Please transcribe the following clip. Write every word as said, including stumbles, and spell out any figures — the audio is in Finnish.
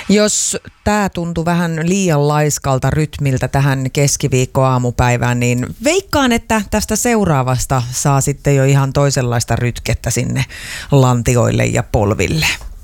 Jos tämä tuntuu vähän liian laiskalta rytmiltä tähän keskiviikkoaamupäivään, niin veikkaan, että tästä seuraavasta saa sitten jo ihan toisenlaista rytkettä sinne lantioille ja polville.